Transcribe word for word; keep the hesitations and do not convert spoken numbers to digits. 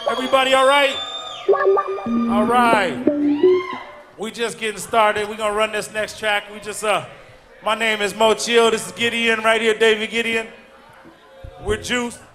Everybody all right? All right. We just getting started. We're gonna run this next track. We just, uh, my name is Mo Chill. This is Gideon right here, David Gideon. We're Juice.